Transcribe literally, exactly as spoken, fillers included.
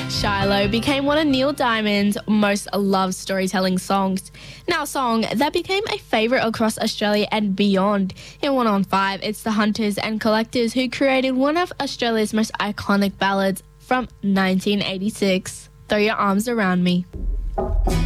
Shiloh became one of Neil Diamond's most loved storytelling songs. Now a song that became a favourite across Australia and beyond. In One on Five, it's the Hunters and Collectors who created one of Australia's most iconic ballads from nineteen eighty-six, Throw Your Arms Around Me.